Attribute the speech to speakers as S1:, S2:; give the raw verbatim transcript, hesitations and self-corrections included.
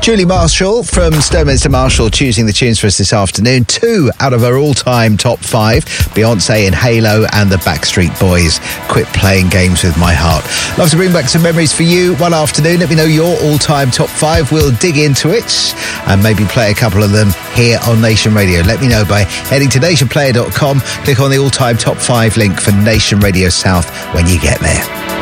S1: Julie Marshall from Sturminster Marshall choosing the tunes for us this afternoon. Two out of her all-time top five. Beyonce and Halo and the Backstreet Boys. Quit playing games with my heart. Love to bring back some memories for you one afternoon. Let me know your all-time top five. We'll dig into it and maybe play a couple of them here on Nation Radio. Let me know by heading to nation player dot com. Click on the all-time top five link for Nation Radio South when you get there.